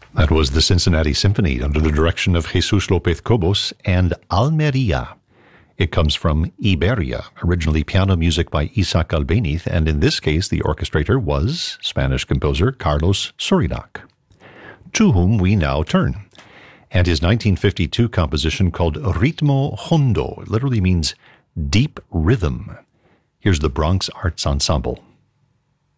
That was the Cincinnati Symphony under the direction of Jesus Lopez Cobos and Almeria. It comes from Iberia, originally piano music by Isaac Albéniz, and in this case the orchestrator was Spanish composer Carlos Surinac, to whom we now turn. And his 1952 composition called Ritmo Hondo literally means deep rhythm. Here's the Bronx Arts Ensemble.